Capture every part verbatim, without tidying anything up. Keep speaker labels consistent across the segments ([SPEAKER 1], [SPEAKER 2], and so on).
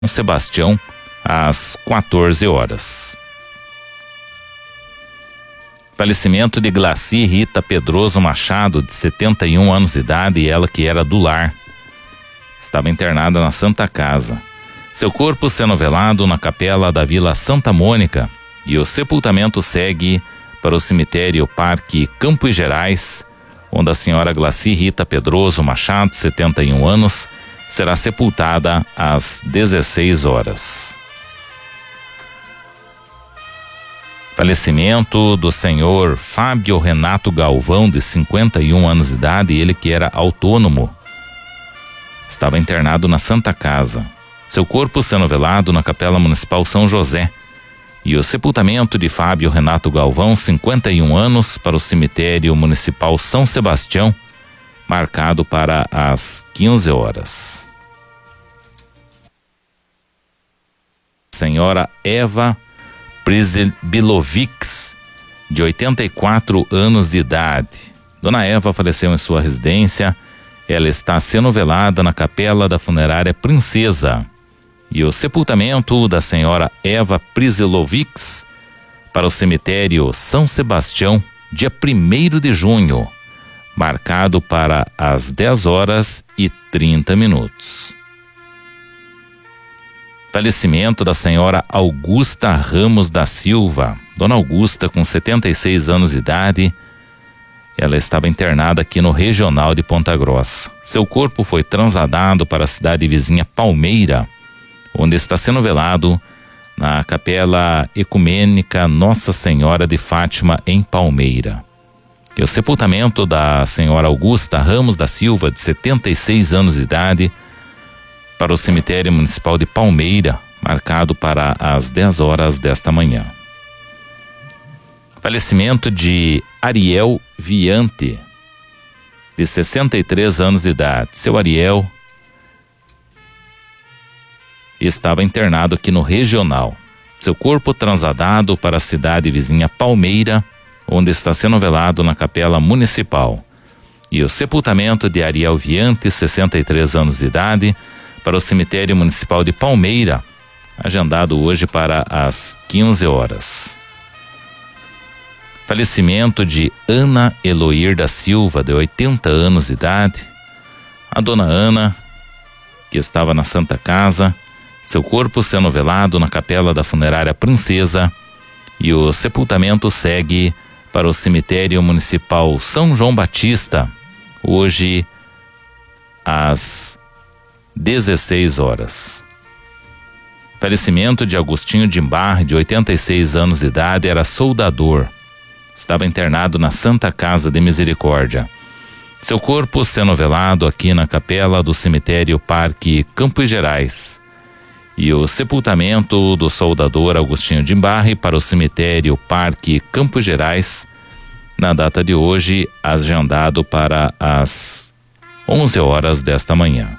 [SPEAKER 1] Sebastião, às quatorze horas. Falecimento de Glaci Rita Pedroso Machado, de setenta e um anos de idade, e ela que era do lar. Estava internada na Santa Casa. Seu corpo sendo velado na capela da Vila Santa Mônica, e o sepultamento segue para o cemitério Parque Campos Gerais, onde a senhora Glaci Rita Pedroso Machado, setenta e um anos, será sepultada às dezesseis horas. Falecimento do senhor Fábio Renato Galvão, de cinquenta e um anos de idade, ele que era autônomo. Estava internado na Santa Casa. Seu corpo sendo velado na Capela Municipal São José. E o sepultamento de Fábio Renato Galvão, cinquenta e um anos, para o cemitério municipal São Sebastião, marcado para as quinze horas. Senhora Eva Prizebilovics, de oitenta e quatro anos de idade. Dona Eva faleceu em sua residência. Ela está sendo velada na capela da funerária Princesa. E o sepultamento da senhora Eva Prizebilovics para o cemitério São Sebastião, dia primeiro de junho, marcado para as dez horas e trinta minutos. Falecimento da senhora Augusta Ramos da Silva. Dona Augusta, com setenta e seis anos de idade, ela estava internada aqui no Regional de Ponta Grossa. Seu corpo foi transladado para a cidade vizinha Palmeira, onde está sendo velado na Capela Ecumênica Nossa Senhora de Fátima, em Palmeira. E o sepultamento da senhora Augusta Ramos da Silva, de setenta e seis anos de idade, para o cemitério municipal de Palmeira, marcado para as dez horas desta manhã. Falecimento de Ariel Viante, de sessenta e três anos de idade. Seu Ariel estava internado aqui no Regional. Seu corpo transladado para a cidade vizinha Palmeira, onde está sendo velado na Capela Municipal. E o sepultamento de Ariel Viante, sessenta e três anos de idade, para o cemitério municipal de Palmeira, agendado hoje para as quinze horas. Falecimento de Ana Eloir da Silva, de oitenta anos de idade. A dona Ana, que estava na Santa Casa, seu corpo sendo velado na capela da funerária Princesa, e o sepultamento segue para o cemitério municipal São João Batista, hoje às dezesseis horas. Falecimento de Agostinho Dimbar, de oitenta e seis anos de idade, era soldador. Estava internado na Santa Casa de Misericórdia. Seu corpo sendo velado aqui na capela do cemitério Parque Campos Gerais. E o sepultamento do soldador Agostinho Dimbar para o cemitério Parque Campos Gerais, na data de hoje, agendado para as onze horas desta manhã.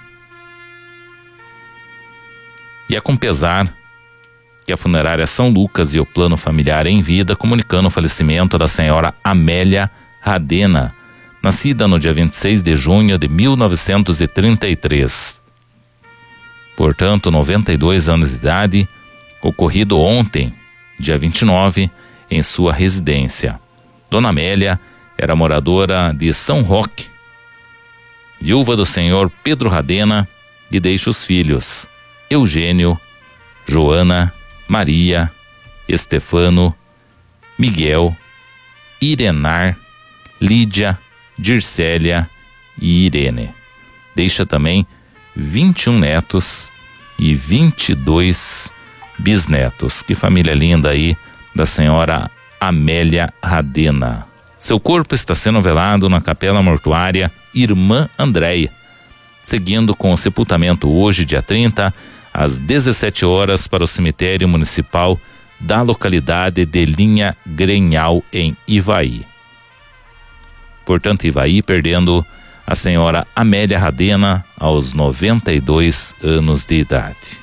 [SPEAKER 1] E é com pesar que a funerária São Lucas e o plano familiar em vida comunicando o falecimento da senhora Amélia Radena, nascida no dia vinte e seis de junho de mil novecentos e trinta e três. Portanto, noventa e dois anos de idade, ocorrido ontem, dia vinte e nove, em sua residência. Dona Amélia era moradora de São Roque, viúva do senhor Pedro Radena, e deixa os filhos Eugênio, Joana, Maria, Estefano, Miguel, Irenar, Lídia, Dircélia e Irene. Deixa também vinte e um netos e vinte e dois bisnetos. Que família linda aí da senhora Amélia Radena. Seu corpo está sendo velado na capela mortuária Irmã Andréia, seguindo com o sepultamento hoje, dia trinta, às dezessete horas, para o cemitério municipal da localidade de Linha Grenhal, em Ivaí. Portanto, Ivaí perdendo a senhora Amélia Radena aos noventa e dois anos de idade.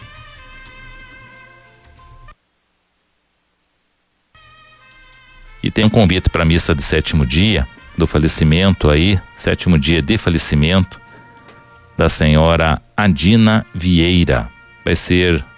[SPEAKER 1] E tem um convite para a missa de sétimo dia do falecimento aí, sétimo dia de falecimento da senhora Adina Vieira, vai ser